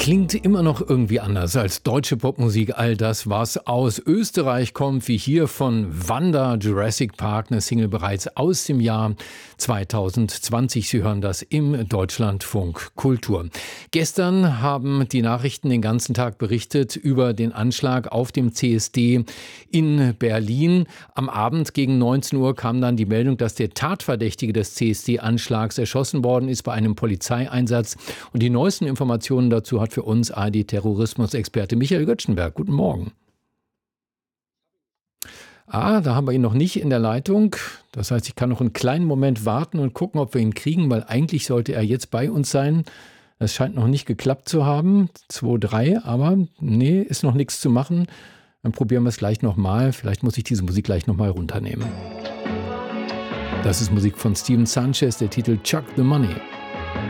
klingt immer noch irgendwie anders als deutsche Popmusik. All das, was aus Österreich kommt, wie hier von Wanda, Jurassic Park, eine Single bereits aus dem Jahr 2020. Sie hören das im Deutschlandfunk Kultur. Gestern haben die Nachrichten den ganzen Tag berichtet über den Anschlag auf dem CSD in Berlin. Am Abend gegen 19 Uhr kam dann die Meldung, dass der Tatverdächtige des CSD-Anschlags erschossen worden ist bei einem Polizeieinsatz. Und die neuesten Informationen dazu hat für uns ARD-Terrorismusexperte Michael Göttschenberg. Guten Morgen. Da haben wir ihn noch nicht in der Leitung. Das heißt, ich kann noch einen kleinen Moment warten und gucken, ob wir ihn kriegen, weil eigentlich sollte er jetzt bei uns sein. Es scheint noch nicht geklappt zu haben. 2, 3, aber nee, ist noch nichts zu machen. Dann probieren wir es gleich nochmal. Vielleicht muss ich diese Musik gleich nochmal runternehmen. Das ist Musik von Steven Sanchez, der Titel Chuck the Money.